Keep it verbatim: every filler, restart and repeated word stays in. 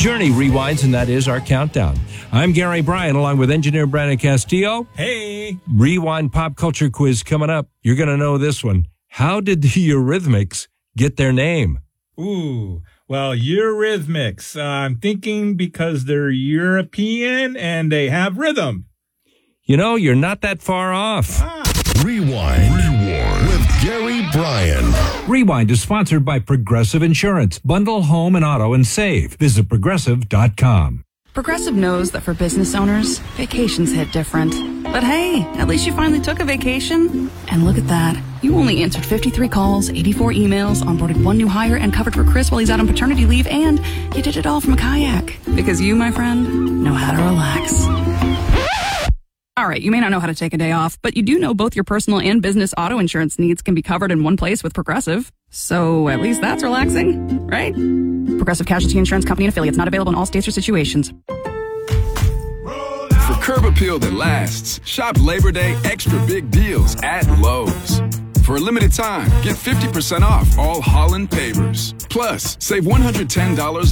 Journey rewinds, and that is our countdown. I'm Gary Bryan, along with engineer Brandon Castillo. Hey. Rewind pop culture quiz coming up. You're going to know this one. How did the Eurythmics get their name? Ooh, well, Eurythmics. Uh, I'm thinking because they're European and they have rhythm. You know, you're not that far off. Ah. Rewind. Rewind with Gary Bryan. Rewind is sponsored by Progressive Insurance. Bundle home and auto and save. Visit progressive dot com. Progressive knows that for business owners, vacations hit different. But hey, at least you finally took a vacation. And look at that. You only answered fifty-three calls, eighty-four emails, onboarded one new hire, and covered for Chris while he's out on paternity leave, and you did it all from a kayak. Because you, my friend, know how to relax. All right, you may not know how to take a day off, but you do know both your personal and business auto insurance needs can be covered in one place with Progressive. So at least that's relaxing, right? Progressive Casualty Insurance Company and affiliates, not available in all states or situations. For curb appeal that lasts, shop Labor Day extra big deals at Lowe's. For a limited time, get fifty percent off all Holland pavers. Plus, save one hundred ten dollars